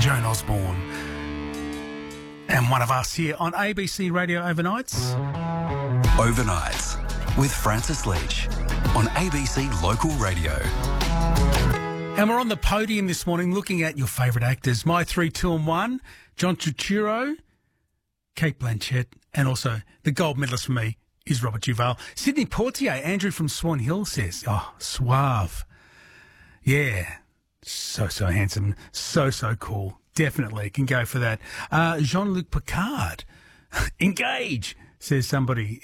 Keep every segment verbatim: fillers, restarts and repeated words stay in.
Joan Osborne. And one of us here on A B C Radio Overnights. Overnights with Francis Leach on A B C Local Radio. And we're on the podium this morning looking at your favourite actors. My three, two and one, John Turturro, Kate Blanchett, and also the gold medalist for me is Robert Duvall. Sydney Portier, Andrew from Swan Hill says, oh, suave. Yeah, so, so handsome, so, so cool. Definitely can go for that. Uh, Jean-Luc Picard, engage, says somebody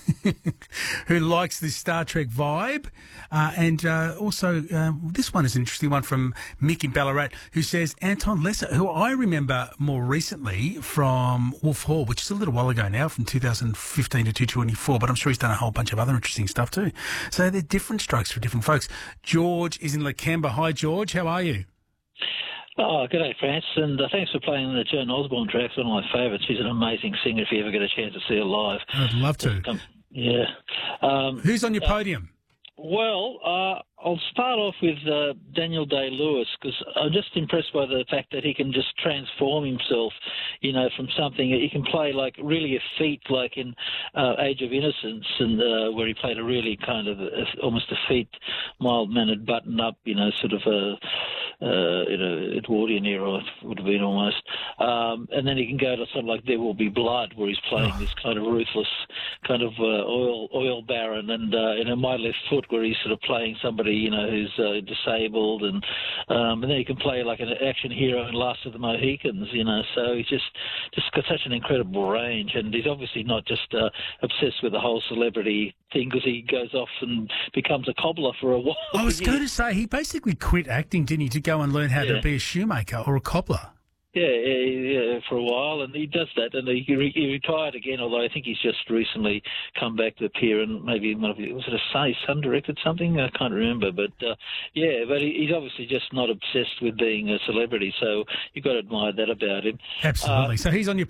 who likes this Star Trek vibe. Uh, and uh, also, uh, this one is an interesting one from Mick in Ballarat, who says Anton Lesser, who I remember more recently from Wolf Hall, which is a little while ago now, from two thousand fifteen to two thousand twenty-four, but I'm sure he's done a whole bunch of other interesting stuff too. So they're different strokes for different folks. George is in Lakemba. Hi, George. How are you? Oh, good day, France, and uh, thanks for playing the Joan Osborne tracks, one of my favourites. She's an amazing singer if you ever get a chance to see her live. I'd love to. Um, yeah. Um, Who's on your uh, podium? Well, uh, I'll start off with uh, Daniel Day-Lewis, because I'm just impressed by the fact that he can just transform himself, you know, from something. He can play like really a feat, like in uh, Age of Innocence, and uh, where he played a really kind of a, almost a feat, mild-mannered, button-up, you know, sort of a uh, you know, Edwardian era would have been almost. Um, and then he can go to something like There Will Be Blood, where he's playing oh. this kind of ruthless kind of uh, oil oil baron, and uh, you know, My Left Foot, where he's sort of playing somebody, you know, who's uh, disabled, and um, and then he can play like an action hero in Last of the Mohicans, you know. So he's just just got such an incredible range, and he's obviously not just uh, obsessed with the whole celebrity thing, because he goes off and becomes a cobbler for a while. I was going to say, he basically quit acting, didn't he, to go and learn how yeah. to be a shoemaker or a cobbler. Yeah, yeah, yeah, for a while, and he does that, and he, he retired again. Although I think he's just recently come back to appear, and maybe one of was it a son, his son directed something? I can't remember, but uh, yeah, but he, he's obviously just not obsessed with being a celebrity. So you've got to admire that about him. Absolutely. Uh, so he's on your